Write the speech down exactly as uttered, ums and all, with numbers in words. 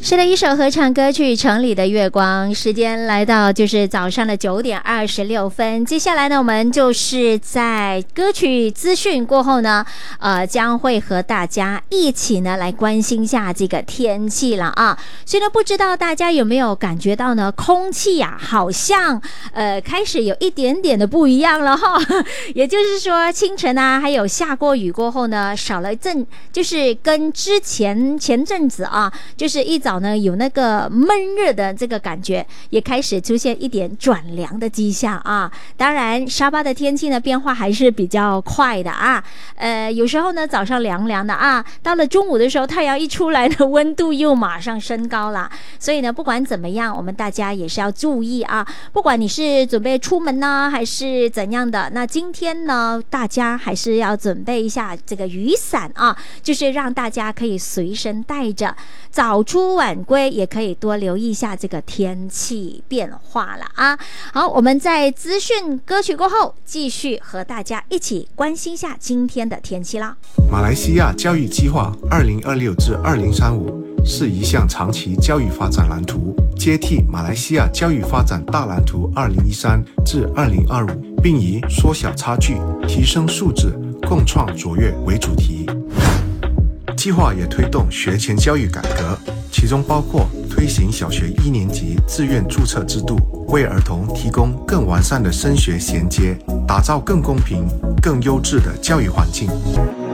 是的，一首合唱歌曲《城里的月光》，时间来到就是早上的九点二十六分。接下来呢，我们就是在歌曲资讯过后呢，呃，将会和大家一起呢来关心一下这个天气了啊。所以呢，不知道大家有没有感觉到呢，空气呀、啊，好像呃开始有一点点的不一样了哈。也就是说，清晨啊，还有下过雨过后呢，少了一阵，就是跟之前前阵子啊，就是一早呢有那个闷热的这个感觉，也开始出现一点转凉的迹象啊。当然沙巴的天气呢变化还是比较快的啊，呃有时候呢早上凉凉的啊，到了中午的时候太阳一出来呢，温度又马上升高了。所以呢不管怎么样，我们大家也是要注意啊，不管你是准备出门呢还是怎样的，那今天呢大家还是要准备一下这个雨伞啊，就是让大家可以随身带着，早出晚归也可以多留意一下这个天气变化了啊。好，我们在资讯歌曲过后，继续和大家一起关心一下今天的天气啦。 马来西亚教育计划二零二六至二零三五是一项长期教育发展蓝图，接替马来西亚教育发展大蓝图二零一三至二零二五，并以缩小差距、提升素质、共创卓越为主题。计划也推动学前教育改革，其中包括推行小学一年级自愿注册制度，为儿童提供更完善的升学衔接，打造更公平、更优质的教育环境。